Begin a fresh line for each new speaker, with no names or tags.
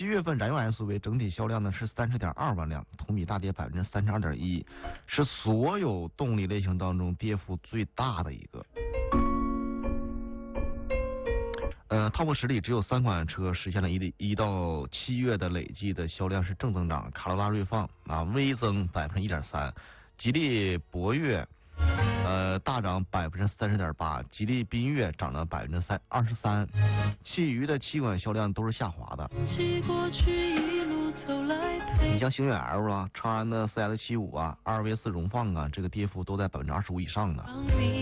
月份燃油 SUV 整体销量呢是30.2万辆，同比大跌32.1%，是所有动力类型当中跌幅最大的一个。Top 10里只有3款车实现了1到7月的累计的销量是正增长，卡罗拉锐放微增1.3%，吉利博越大涨30.8%，吉利缤越涨了23%，其余的7款销量都是下滑的。你像星越 L 啊、长安的 CS75啊、2V4 荣放啊，这个跌幅都在25%以上的。